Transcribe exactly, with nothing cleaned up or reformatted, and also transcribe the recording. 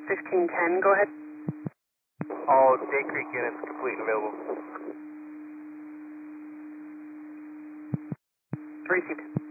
fifteen ten, go ahead. All Day Creek units complete and available. Received.